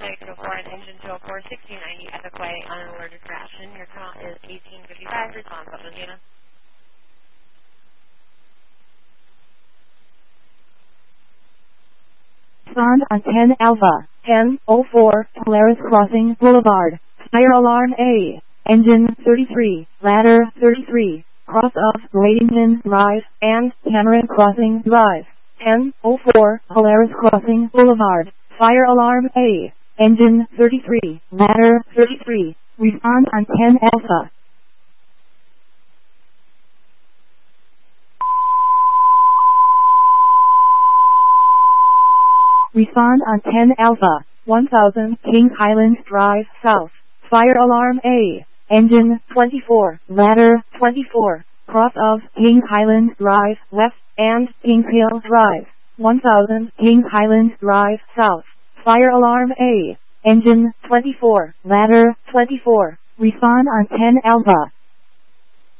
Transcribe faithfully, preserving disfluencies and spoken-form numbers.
six oh four and engine two oh four, sixteen ninety Epic Way on an alerted crash. And your count is eighteen fifty-five. Respond, Pasadena. Respond on ten Alpha, ten oh four, Polaris Crossing Boulevard. Fire alarm A. Engine thirty-three, ladder thirty-three, cross of Bradenton Drive and Cameron Crossing Drive. ten oh four, Polaris Crossing Boulevard. Fire alarm A. Engine thirty-three, ladder thirty-three. Respond on ten Alpha. Respond on ten Alpha, one thousand King Highlands Drive South. Fire alarm A. Engine twenty-four, ladder twenty-four, cross of King Highlands Drive West and Kings Hill Drive. one thousand King Highlands Drive South. Fire alarm A. Engine twenty-four, ladder twenty-four. Respond on ten Alpha.